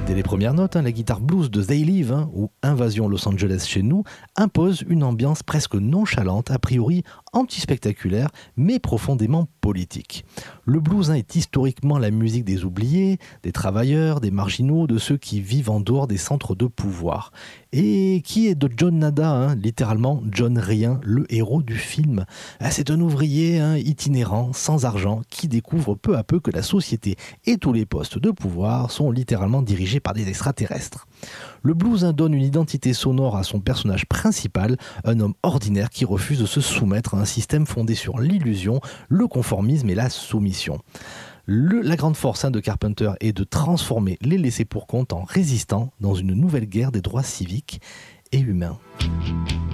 Dès les premières notes, la guitare blues de They Live, ou Invasion Los Angeles chez nous, impose une ambiance presque nonchalante, a priori anti-spectaculaire, mais profondément politique. Le blues est historiquement la musique des oubliés, des travailleurs, des marginaux, de ceux qui vivent en dehors des centres de pouvoir. Et qui est de John Nada, littéralement John Rien, le héros du film. C'est un ouvrier itinérant, sans argent, qui découvre peu à peu que la société et tous les postes de pouvoir sont littéralement dirigés par des extraterrestres. Le blues donne une identité sonore à son personnage principal, un homme ordinaire qui refuse de se soumettre à un système fondé sur l'illusion, le conformisme et la soumission. La grande force de Carpenter est de transformer les laissés pour compte en résistants dans une nouvelle guerre des droits civiques et humains.